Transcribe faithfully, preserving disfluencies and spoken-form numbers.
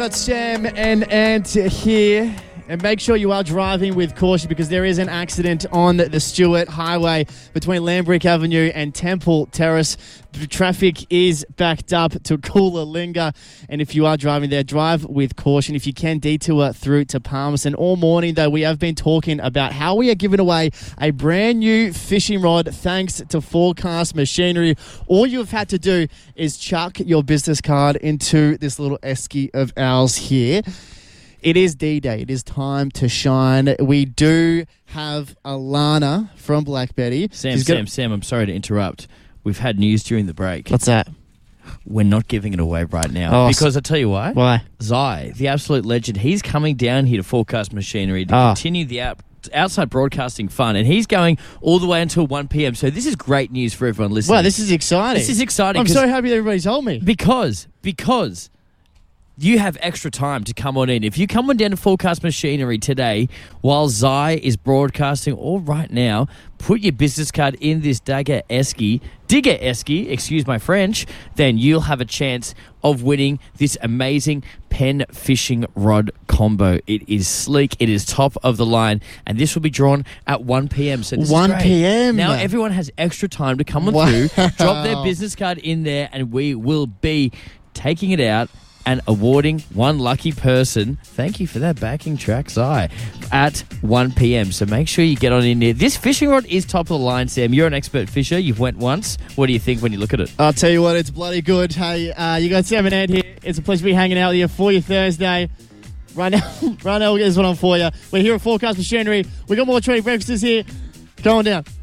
Got Sam and Ant here. And make sure you are driving with caution because there is an accident on the Stewart Highway between Lambrick Avenue and Temple Terrace. The traffic is backed up to Coolangatta. And if you are driving there, drive with caution. If you can, detour through to Palmerston. All morning, though, we have been talking about how we are giving away a brand new fishing rod thanks to Forecast Machinery. All you've had to do is chuck your business card into this little esky of ours here. It is D-Day. It is time to shine. We do have Alana from Black Betty. Sam, She's Sam, gonna... Sam, I'm sorry to interrupt. We've had news during the break. What's that? We're not giving it away right now. Oh, because I'll tell you why. Why? Zai, the absolute legend, he's coming down here to Forecast Machinery to oh. continue the out, outside broadcasting fun. And he's going all the way until one p.m. So this is great news for everyone listening. Wow, this is exciting. This is exciting. I'm so happy that everybody told me. Because, because... you have extra time to come on in. If you come on down to Forecast Machinery today while Zai is broadcasting, or right now, put your business card in this Dagger Esky, Digger Esky, excuse my French, then you'll have a chance of winning this amazing pen fishing rod combo. It is sleek, it is top of the line, and this will be drawn at one p.m. So this one is great. p.m. Now everyone has extra time to come on wow. through, drop their business card in there, and we will be taking it out and awarding one lucky person. Thank you for that backing track, Zai, at one p.m. So make sure you get on in there. This fishing rod is top of the line, Sam. You're an expert fisher. You've went once. What do you think when you look at it? I'll tell you what, it's bloody good. Hey, uh, you got Sam and Ant here. It's a pleasure to be hanging out with you for your Thursday. Right now, right now, here's what I'm for you. We're here at Forecast Machinery. We got more training breakfasts here. Going down.